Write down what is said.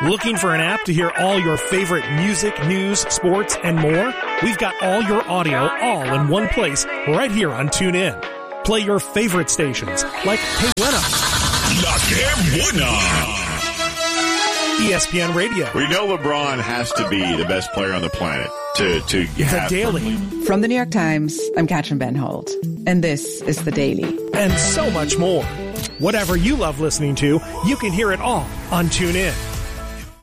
Looking for an app to hear all your favorite music, news, sports, and more? We've got all your audio all in one place right here on TuneIn. Play your favorite stations like Hey Buena, La Que Buena, ESPN Radio. We know LeBron has to be the best player on the planet to The Daily. From the New York Times, I'm Katrin Ben Holt, and this is The Daily. And so much more. Whatever you love listening to, you can hear it all on TuneIn.